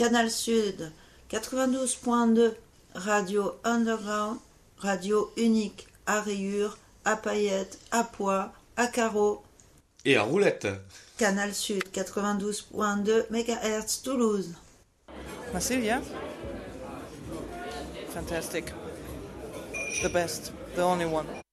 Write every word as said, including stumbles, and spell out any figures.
Canal Sud quatre-vingt-douze point deux, Radio Underground, radio unique à rayures, à paillettes, à pois, à carreaux. Et à roulettes. Canal Sud quatre-vingt-douze point deux mégahertz Toulouse. Massilia. Fantastic. The best. The only one.